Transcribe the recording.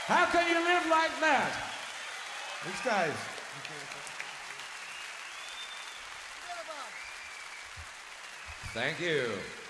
How can you live like that? These guys. Thank you.